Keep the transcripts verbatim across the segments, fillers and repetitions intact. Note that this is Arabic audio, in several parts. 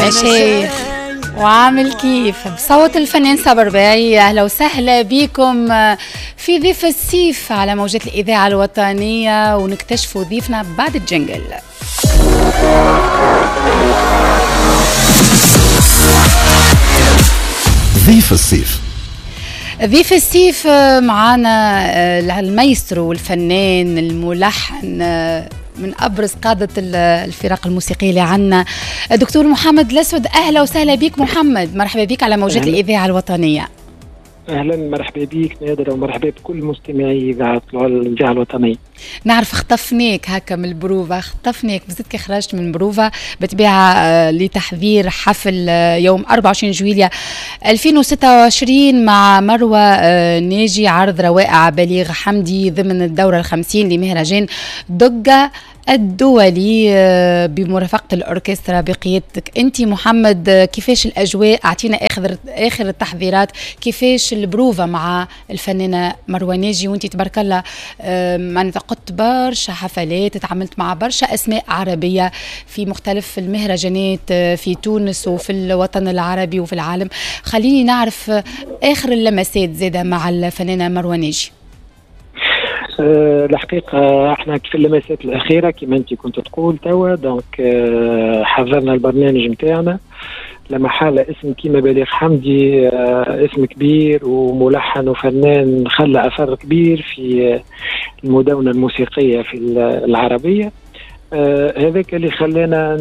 يا شيخ وعامل كيف بصوت الفنان صابر باعي. أهلا وسهلا بكم في ضيف السيف على موجات الإذاعة الوطنية، ونكتشفوا ضيفنا بعد الجنجل. ضيف السيف ضيف السيف معانا المايسترو والفنان الملحن من أبرز قادة الفرق الموسيقية اللي عنا، دكتور محمد الأسود. أهلا وسهلا بك محمد، مرحبا بك على موجات الإذاعة الوطنية. اهلا مرحبا بك نادرة، ومرحبا بكل مستمعي اذاعه الاذاعه الوطنيه. نعرف خطفناك هكا من البروفه، خطفناك بزيد كي خرجت من البروفه بتبيعها لتحضير حفل يوم أربعة وعشرين جويلية ألفين وستة وعشرين مع مروه ناجي، عرض روائع بليغ حمدي ضمن الدوره الخمسين لمهرجان دقة الدولي بمرافقة الأوركسترا بقيادتك أنت محمد. كيفاش الأجواء؟ أعطينا آخر آخر التحضيرات، كيفاش البروفة مع الفنانة مروه ناجي وأنت تبارك الله معناتها قدت برشا حفلات، تعاملت مع برشا أسماء عربية في مختلف المهرجانات في تونس وفي الوطن العربي وفي العالم. خليني نعرف آخر اللمسات زادة مع الفنانة مروه ناجي. أه الحقيقة احنا في اللمسات الأخيرة كما أنت كنت تقول توا، دونك أه حضرنا البرنامج متاعنا لما حال اسم كيما بليغ حمدي، أه اسم كبير وملحن وفنان خلى أثر كبير في المدونة الموسيقية في العربية. أه هذاك اللي خلانا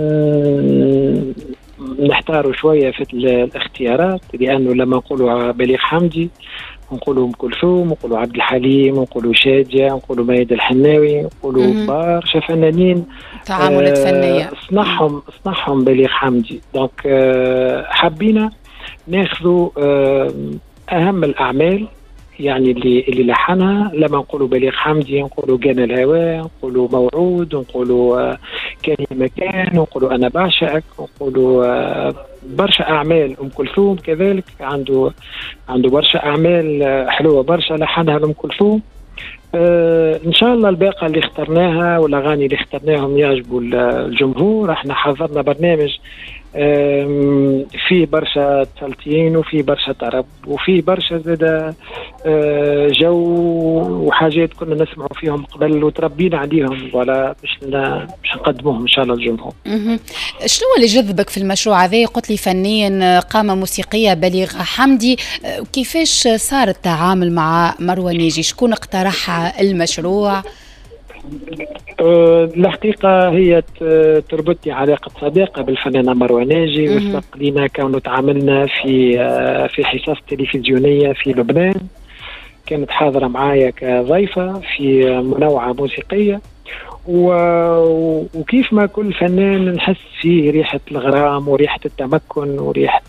نحتاروا شوية في الاختيارات، لأنه لما نقولوا بليغ حمدي نقولوا ام كلثوم، نقولوا عبد الحليم، نقولوا شادية، نقولوا مايدة الحناوي، نقولوا برشا فنانين تعاملات آه فنية صنعهم صنعهم بليغ حمدي. دونك آه حبينا ناخذوا آه اهم الاعمال يعني اللي اللي لحنها. لما نقولوا بليغ حمدي نقولوا جانا الهوى، نقولوا موعود، نقولوا آه كان مكان، نقولوا انا بعشقك، نقولوا آه برشا اعمال. ام كلثوم كذلك عنده عنده برشا اعمال حلوه برشا لحنها لام كلثوم. آه ان شاء الله الباقه اللي اخترناها والاغاني اللي اخترناهم يعجبوا الجمهور. احنا حضرنا برنامج فيه برشا تسلطين وفيه برشا طرب وفيه برشا زاده جو وحاجات كنا نسمعوا فيهم قبل وتربينا عليهم، ولا باش باش نقدموهم ان شاء الله للجمهور. شنو اللي جذبك في المشروع هذا؟ قلت لي فنيا قامه موسيقيه بليغ حمدي، كيفاش صار التعامل مع مروه ناجي؟ شكون اقترح المشروع؟ أه الحقيقة هي تربطني علاقة صداقة بالفنانة مروه ناجي، وسبق لنا كونه تعاملنا في في حصص تلفزيونية في لبنان، كانت حاضرة معايا كضيفة في منوعة موسيقية، وكيف ما كل فنان نحس فيه ريحة الغرام وريحة التمكن وريحة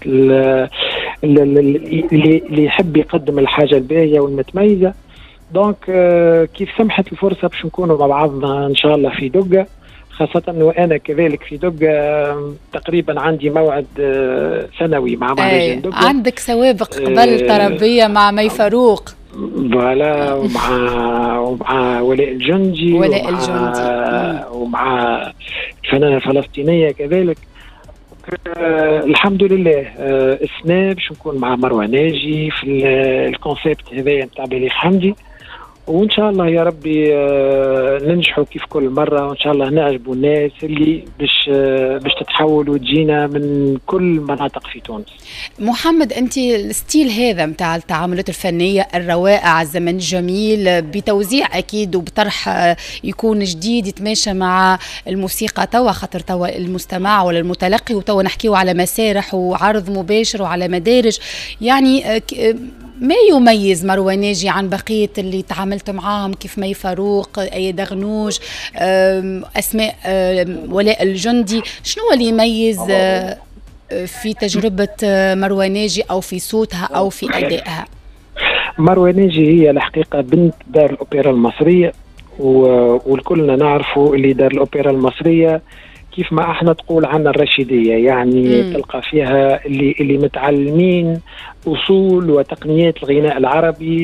اللي يحب يقدم الحاجة الباهية والمتميزة. دونك كيف سمحت الفرصة باش نكونوا مع بعضنا إن شاء الله في دقة، خاصة أنه أنا كذلك في دقة تقريبا عندي موعد سنوي مع مهرجان دقة. عندك سوابق قبل طربية مع مي فاروق فوالا، ومع ومع ولاء الجندي ولاء ومع الجندي ومع الفنانة الفلسطينية كذلك. آه الحمد لله آه السنة باش نكون مع مروه ناجي في الكونسيبت هذايا نتاع بليغ حمدي، وان شاء الله يا ربي آه ننجحوا كيف كل مره، وان شاء الله نعجبوا الناس اللي باش آه باش تتحول وتجينا من كل مناطق في تونس. محمد، انت الستيل هذا نتاع التعاملات الفنيه الروائع، الزمن الجميل، بتوزيع اكيد وبطرح آه يكون جديد يتماشى مع الموسيقى توا، خاطر توا المستمع ولا المتلقي وتوا نحكيو على مسارح وعرض مباشر وعلى مدارج، يعني آه ما يميز مروه ناجي عن بقية اللي تعاملت معاهم كيف مي فاروق، أيدا غنوج، أسماء ولاء الجندي؟ شنو اللي يميز في تجربة مروه ناجي أو في صوتها أو في أدائها؟ مروه ناجي هي الحقيقة بنت دار الأوبرا المصرية، والكلنا نعرفوا اللي دار الأوبرا المصرية كيف ما احنا تقول عنا الرشيدية، يعني مم. تلقى فيها اللي اللي متعلمين أصول وتقنيات الغناء العربي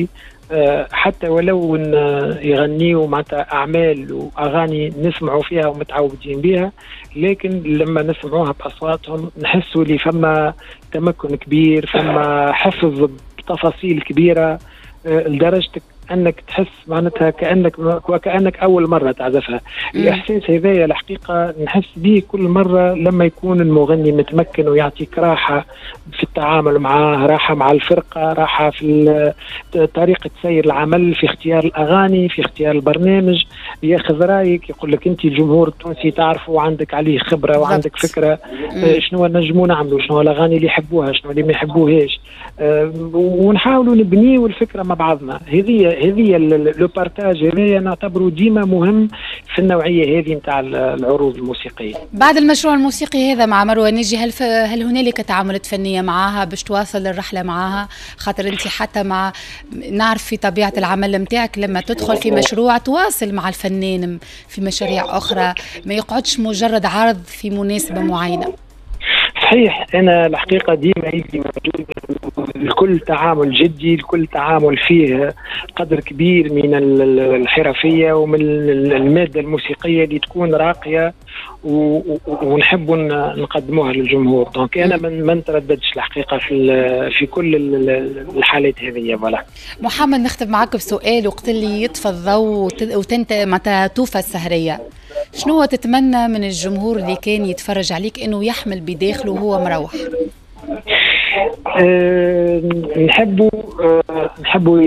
حتى ولو ان يغنيوا معناتها اعمال واغاني نسمعوا فيها ومتعودين بها، لكن لما نسمعوها باصواتهم نحسوا اللي فما تمكن كبير، فما حفظ بتفاصيل كبيره لدرجه انك تحس معناتها كانك وكانك اول مره تعزفها. الاحساس هذايا الحقيقه نحس به كل مره لما يكون المغني متمكن ويعطيك راحه في التعامل معاه، راحه مع الفرقه، راحه في طريقه سير العمل، في اختيار الاغاني، في اختيار البرنامج، ياخذ رايك، يقول لك انت الجمهور التونسي تعرفه وعندك عليه خبره وعندك فكره شنو نجموا نعملوا، شنو الاغاني اللي يحبوها، شنو اللي ما يحبوهاش، ونحاولوا نبنيوا الفكره مع بعضنا. هذه هذه لو بارتاج هذايا نعتبره ديما مهم في النوعيه هذه نتاع العروض الموسيقيه. بعد المشروع الموسيقي هذا مع مروه ناجي، هل ف... هل هنالك تعاملات فنيه معها باش تواصل الرحله معها؟ خاطر انت حتى مع نعرف في طبيعه العمل نتاعك لما تدخل في مشروع تواصل مع الفنان في مشاريع اخرى، ما يقعدش مجرد عرض في مناسبه معينه. صحيح، أنا الحقيقة ديما يجي موجود الكل تعامل جدي، الكل تعامل فيه قدر كبير من الحرفية ومن المادة الموسيقية اللي تكون راقية ونحب نقدموها للجمهور. دونك أنا من ما نترددش الحقيقة في في كل الحالات هذه. فوالا محمد، نختم معك بسؤال. وقت اللي يطفى الضوء وتنت متى توفى السهرية، شنو تتمنى من الجمهور اللي كان يتفرج عليك انه يحمل بداخله وهو مروح؟ أه نحبوا أه نحبوا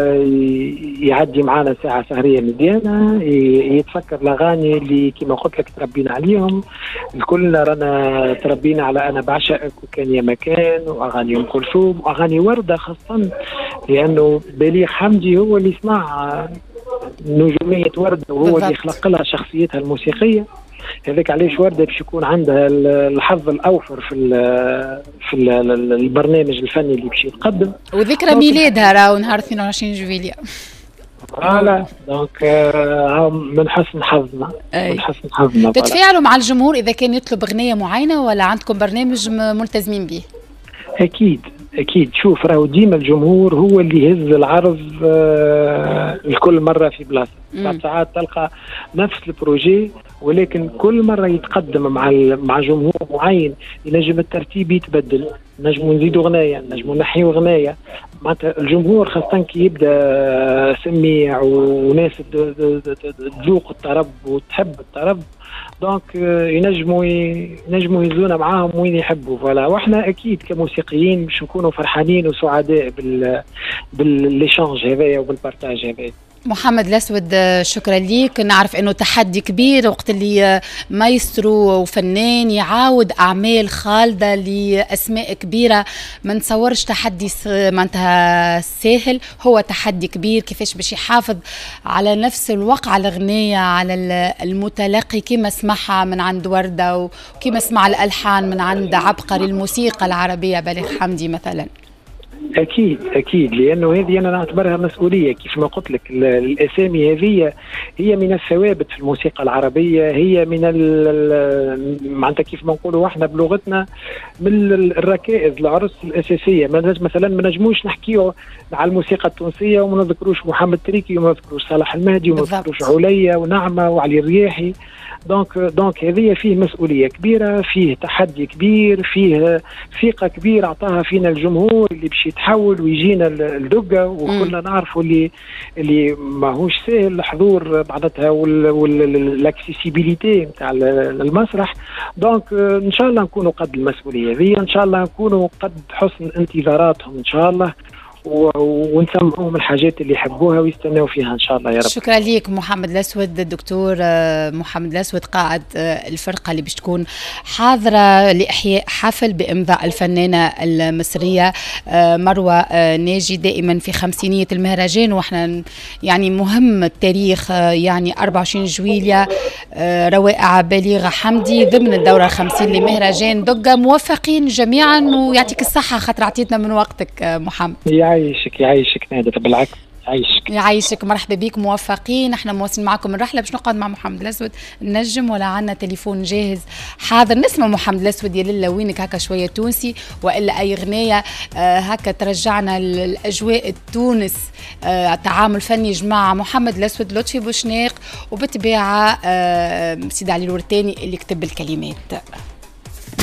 يعدي معنا ساعة سهرية مزيانة، يتفكر الأغاني اللي كما قلت لك تربينا عليهم. الكلنا رانا تربينا على أنا بعشقك وكان يا مكان وأغاني أم كلثوم وأغاني وردة خاصة، لأنه بليغ حمدي هو اللي صنع نجومية وردة وهو بالضبط اللي خلق لها شخصيتها الموسيقية. هذاك علاش وردة باش يكون عندها الحظ الأوفر في ال في ال البرنامج الفني اللي باش يتقدم. وذكرى ميلادها راهو نهار اثنين وعشرين جويلية. فوالا دونك من حسن حظنا من حسن حظنا. تتفاعلوا مع الجمهور إذا كان يطلب أغنية معينة ولا عندكم برنامج ملتزمين به؟ أكيد أكيد. شوف، راهو ديما الجمهور هو اللي يهز العرض آه الكل مرة في بلاصة. بعض ساعات تلقى نفس البروجي ولكن كل مرة يتقدم مع مع جمهور معين، ينجم الترتيب يتبدل، نجموا نزيدوا غناية، نجموا نحيوا غناية. معناتها الجمهور خاصة كي يبدا سميع وناس تذوق الطرب وتحب الطرب، دونك ينجموا ينجموا يهزونا معاهم وين يحبوا. فوالا، واحنا اكيد كموسيقيين باش نكونوا فرحانين وسعداء بال بالليشانج هذايا وبالبارتاج هذايا. محمد الأسود، شكرا ليك. نعرف انه تحدي كبير وقت اللي مايسترو وفنان يعاود اعمال خالده لاسماء كبيره، ما نتصورش تحدي معناتها سهل، هو تحدي كبير كيفاش باش يحافظ على نفس الوقع الغنية على المتلقي كما سمعها من عند وردة وكما سمع الألحان من عند عبقري الموسيقى العربية بليغ حمدي مثلا. أكيد أكيد، لأنه هذه أنا نعتبرها مسؤولية. كيف ما قلت لك الأسامي هذه هي من الثوابت في الموسيقى العربية، هي من معناتها كيف ما نقولوا احنا بلغتنا من الركائز العرس الأساسية. مثلا ما نجموش نحكيو على الموسيقى التونسية وما نذكروش محمد تريكي وما نذكروش صلاح المهدي وما نذكروش عليا ونعمة وعلي الرياحي. دونك دونك هذه فيه مسؤوليه كبيره، فيه تحدي كبير، فيه ثقه كبيره عطاها فينا الجمهور اللي باش يتحول ويجينا الدقه. وكلنا نعرفوا اللي اللي ماهوش سهل الحضور بعضتها والاكسيسيبيليتي نتاع المسرح. دونك ان شاء الله نكونوا قد المسؤوليه هذه، ان شاء الله نكونوا قد حسن انتظاراتهم ان شاء الله، ونسمعهم الحاجات اللي يحبوها ويستناو فيها ان شاء الله يا رب. شكرا ليك محمد الأسود، الدكتور محمد الأسود قائد الفرقة اللي باش تكون حاضرة لإحياء حفل بإمضاء الفنانة المصرية مروة ناجي دائما في خمسينية المهرجان. واحنا يعني مهم التاريخ، يعني أربعة وعشرين جويلية روائع بليغ حمدي ضمن الدورة الخمسين لمهرجان دقة. موفقين جميعا ويعطيك الصحة خاطر عطيتنا من وقتك محمد. يعيشك يعيشك نادر، بالعكس يعيشك يعيشك. مرحبا بك، موفقين. احنا مواصلين معكم الرحله باش نقعد مع محمد الاسود النجم، ولا عنا تليفون جاهز حاضر نسمع محمد الاسود يا لله وينك هكا شويه تونسي، والا اي غنيه آه هكا ترجعنا الاجواء تونس. آه تعامل فني جماعه محمد الاسود، لطفي بوشناق، وبالطبيعه آه سيدي علي الورتاني اللي كتب الكلمات.